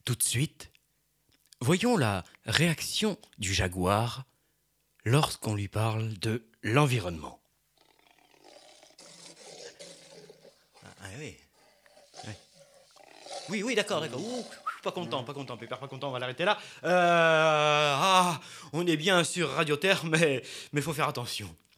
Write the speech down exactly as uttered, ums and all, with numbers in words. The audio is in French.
Tout de suite, voyons la réaction du jaguar lorsqu'on lui parle de l'environnement. Ah, ah oui. Oui, oui, oui, d'accord, d'accord. Ouh, pas content, pas content, Pépère, pas content, on va l'arrêter là. Euh, ah, on est bien sur Radio Terre, mais mais faut faire attention.